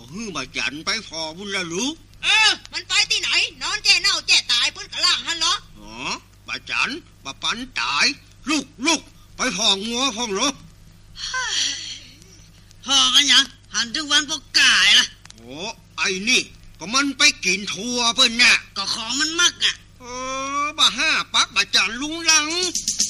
ฮื้อมาจันไปพอบุญละลูกมันไปที่ไหนนอนแจ้เน่าแจ้ตายเพิ่นกะล่างหันเหรออ๋อป้าจันป้าปันตายลูกไปพองัวพองเหรอพอกันยังหันถึงวันพวกกายล่ะโอ้ไอ้นี่ก็มันไปกินทั่วเพิ่นน่ะก็ของมันมักอ่ะบ้าห้าปักป้าจันลุงหลัง